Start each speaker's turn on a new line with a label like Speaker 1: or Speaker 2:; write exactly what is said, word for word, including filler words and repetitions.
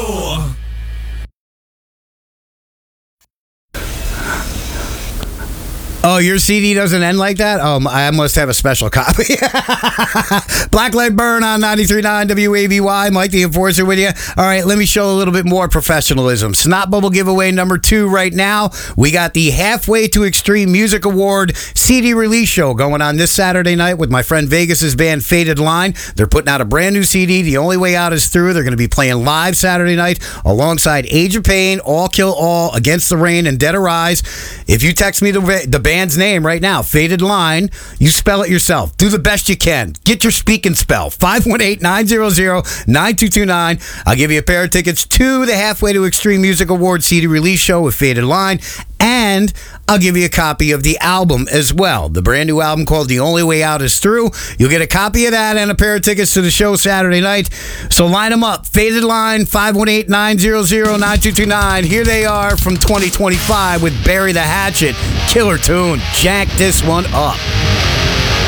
Speaker 1: Oh, your C D doesn't end like that? Um, I must have a special copy. Blacklight Burn on ninety-three point nine W A V Y. Mike the Enforcer with you. All right, let me show a little bit more professionalism. Snot Bubble giveaway number two right now. We got the Halfway to Extreme Music Award C D release show going on this Saturday night with my friend Vegas's band Faded Line. They're putting out a brand new C D. The Only Way Out is Through. They're going to be playing live Saturday night alongside Age of Pain, All Kill All, Against the Rain, and Dead Arise. If you text me the, the band's name right now, Faded Line, you spell it yourself. Do the best you can. Get your speak and spell. five one eight, nine zero zero, nine two two nine. I'll give you a pair of tickets to the Halfway to Extreme Music Award C D release show with Faded Line, and I'll give you a copy of the album as well. The brand new album called The Only Way Out is Through. You'll get a copy of that and a pair of tickets to the show Saturday night. So line them up. Faded Line, five one eight, nine zero zero, nine two two nine. Here they are from twenty twenty-five with Bury the Hatchet. Killer tune. Jack this one up.